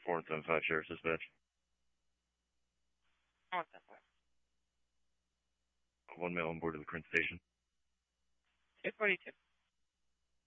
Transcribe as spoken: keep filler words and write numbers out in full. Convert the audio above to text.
four and seven five Sheriff's Dispatch. What's that for? One male on board of the current station. two forty-two.